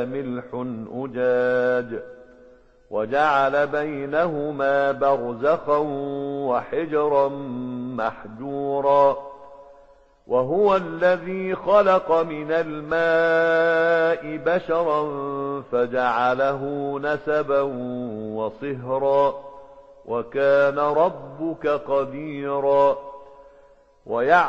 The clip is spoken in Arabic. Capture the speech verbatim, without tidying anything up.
ملح أجاج وجعل بينهما برزخا وحجرا محجورا وهو الذي خلق من الماء بشرا فجعله نسبا وصهرا وكان ربك قديرا.